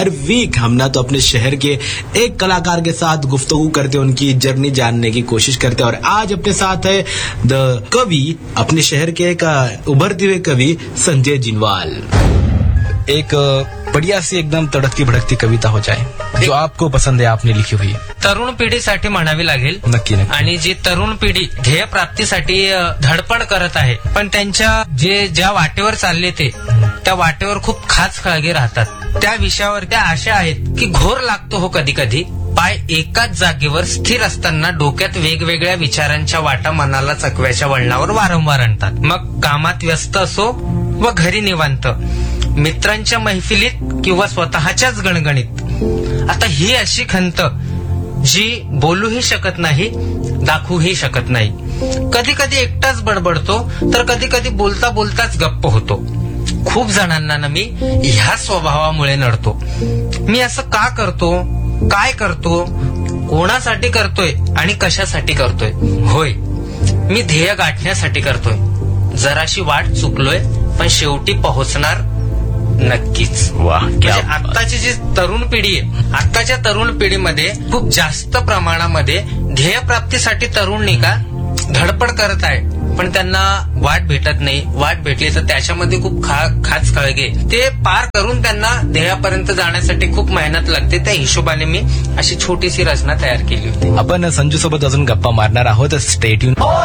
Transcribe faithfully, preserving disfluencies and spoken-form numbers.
हर weak हम ना तो अपने शहर के एक कलाकार के साथ गुफ्तगू करते, उनकी जर्नी जानने की कोशिश करते। और आज अपने साथ है द कवि, अपने शहर के एक उभरते हुए कवि संजय जिनवाल। एक बढ़िया सी एकदम तड़कती भड़कती कविता हो जाए जो आपको पसंद है, आपने लिखी हुई। तरुण पिढीसाठी म्हणावी लागेल नक्की नक्की। आणि जी तरुण पिढी ध्येय प्राप्तीसाठी धडपड करत आहे, पण त्यांच्या जे ज्या वाटेवर चालले ते त्या वाटेवर खूप खास काळजी राहतात, त्या विषयावर त्या अशा आहेत की घोर लागतो हो कधी कधी, पाय एकाच जागेवर स्थिर असताना डोक्यात वेगवेगळ्या विचारांच्या वाटा मनाला चकव्याच्या वळणावर वारंवार आणतात. मग कामात व्यस्त असो व घरी निवांत, मित्रांच्या मैफिलीत किंवा स्वतःच्याच गणगणित. आता ही अशी खंत जी बोलूही शकत नाही, दाखवूही शकत नाही. कधी कधी एकटाच बडबडतो तर कधी कधी बोलता बोलताच गप्प होतो. खूप जणांना ना मी ह्या स्वभावामुळे नडतो. मी असं का करतो, काय करतो, कोणासाठी करतोय आणि कशासाठी करतोय? होय, मी ध्येय गाठण्यासाठी करतोय. जराशी वाट चुकलोय पण शेवटी पोहोचणार नक्कीच. वाह, म्हणजे आत्ताची जी तरुण पिढी आहे, आत्ताच्या तरुण पिढीमध्ये खूप जास्त प्रमाणामध्ये ध्येयप्राप्तीसाठी तरुण नाही का धडपड करत आहे, पण त्यांना वाट भेटत नाही. वाट भेटली तर त्याच्यामध्ये खूप खा खास काळजी, ते पार करून त्यांना ध्येयापर्यंत जाण्यासाठी खूप मेहनत लागते. त्या हिशोबाने मी अशी छोटीशी रचना तयार केली होती. आपण संजू सोबत अजून गप्पा मारणार आहोत. Stay tune.